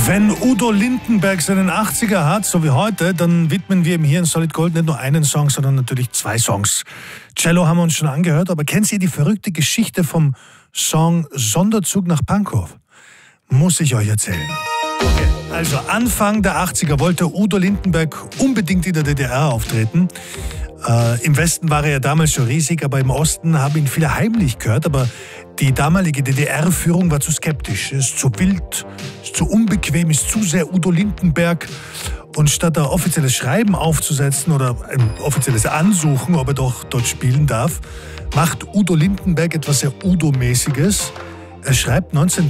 Wenn Udo Lindenberg seinen 80er hat, so wie heute, dann widmen wir ihm hier in Solid Gold nicht nur einen Song, sondern natürlich 2 Songs. Cello haben wir uns schon angehört, aber kennt ihr die verrückte Geschichte vom Song Sonderzug nach Pankow? Muss ich euch erzählen. Okay. Also Anfang der 80er wollte Udo Lindenberg unbedingt in der DDR auftreten. Im Westen war er ja damals schon riesig, aber im Osten haben ihn viele heimlich gehört. Aber die damalige DDR-Führung war zu skeptisch. Es ist zu wild, ist zu unbequem, ist zu sehr Udo Lindenberg. Und statt ein offizielles Schreiben aufzusetzen oder ein offizielles Ansuchen, ob er doch dort spielen darf, macht Udo Lindenberg etwas sehr Udo-mäßiges. Er schreibt